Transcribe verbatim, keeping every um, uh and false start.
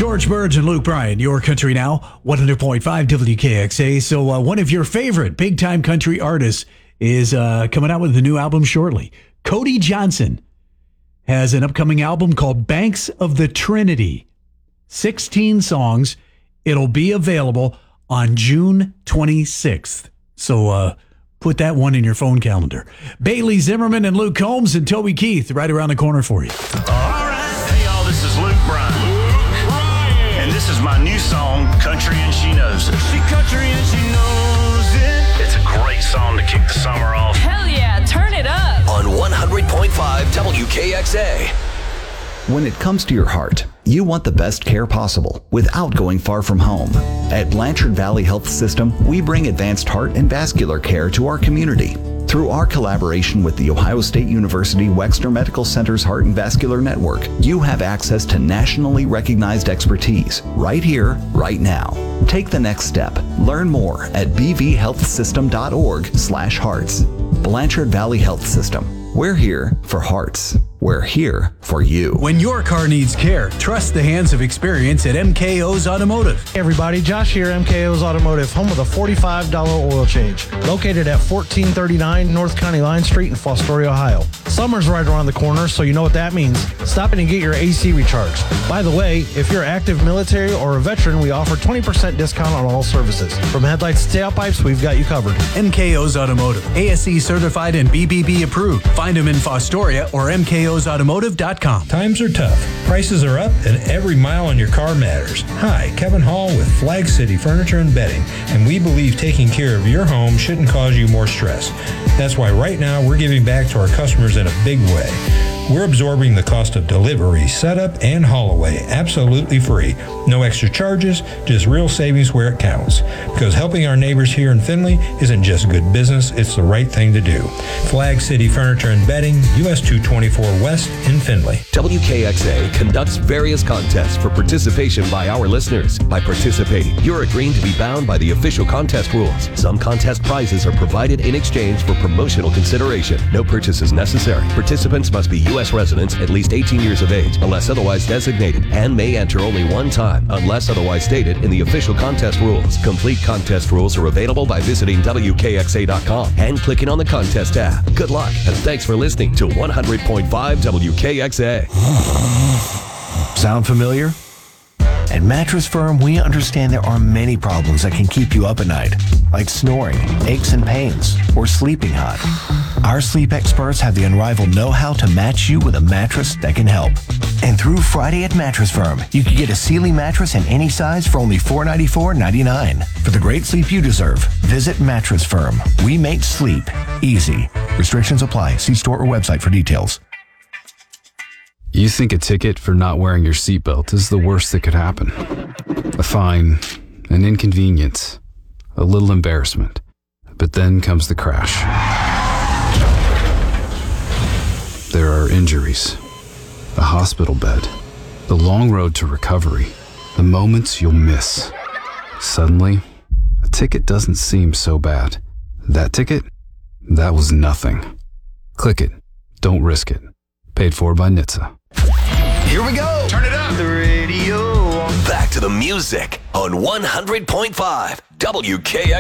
George Burge and Luke Bryan, Your Country Now, one hundred point five W K X A. So uh, one of your favorite big-time country artists is uh, coming out with a new album shortly. Cody Johnson has an upcoming album called Banks of the Trinity. sixteen songs. It'll be available on June twenty-sixth. So uh, put that one in your phone calendar. Bailey Zimmerman and Luke Combs and Toby Keith right around the corner for you. All right. Hey, y'all, this is Luke Bryan. Luke Bryan. And this is my new song, Country and She Knows It. She country and she knows it. It's a great song to kick the summer off. Hell yeah, turn it up. On one hundred point five W K X A. When it comes to your heart, you want the best care possible without going far from home. At Blanchard Valley Health System, we bring advanced heart and vascular care to our community. Through our collaboration with the Ohio State University Wexner Medical Center's Heart and Vascular Network, you have access to nationally recognized expertise right here, right now. Take the next step. Learn more at b v health system dot org slash hearts. Blanchard Valley Health System. We're here for hearts. We're here for you. When your car needs care, trust the hands of experience at M K O's Automotive. Hey everybody, Josh here, M K O's Automotive, home of the forty-five dollars oil change. Located at fourteen thirty-nine North County Line Street in Fostoria, Ohio. Summer's right around the corner, so you know what that means. Stop in and get your A C recharged. By the way, if you're active military or a veteran, we offer twenty percent discount on all services. From headlights to tailpipes, we've got you covered. M K O's Automotive, A S E certified and B B B approved. Find them in Fostoria or M K O's automotive dot com. Times are tough. Prices are up, and every mile on your car matters. Hi, Kevin Hall with Flag City Furniture and Bedding, and we believe taking care of your home shouldn't cause you more stress. That's why right now we're giving back to our customers in a big way. We're absorbing the cost of delivery, setup, and haul away absolutely free. No extra charges, just real savings where it counts. Because helping our neighbors here in Findlay isn't just good business, it's the right thing to do. Flag City Furniture and Bedding, U S two twenty-four West in Findlay. W K X A conducts various contests for participation by our listeners. By participating, you're agreeing to be bound by the official contest rules. Some contest prizes are provided in exchange for promotional consideration. No purchase is necessary. Participants must be U S residents at least eighteen years of age, unless otherwise designated, and may enter only one time, unless otherwise stated in the official contest rules. Complete contest rules are available by visiting W K X A dot com and clicking on the contest tab. Good luck, and thanks for listening to one hundred point five W K X A. Sound familiar? At Mattress Firm, we understand there are many problems that can keep you up at night, like snoring, aches and pains, or sleeping hot. Our sleep experts have the unrivaled know-how to match you with a mattress that can help. And through Friday at Mattress Firm, you can get a Sealy mattress in any size for only four hundred ninety-four dollars and ninety-nine cents. For the great sleep you deserve, visit Mattress Firm. We make sleep easy. Restrictions apply. See store or website for details. You think a ticket for not wearing your seatbelt is the worst that could happen. A fine, an inconvenience, a little embarrassment. But then comes the crash. There are injuries, a hospital bed, the long road to recovery, the moments you'll miss. Suddenly, a ticket doesn't seem so bad. That ticket? That was nothing. Click it. Don't risk it. Paid for by N H T S A. Here we go. Turn it up. The radio. Back to the music on one hundred point five W K X A.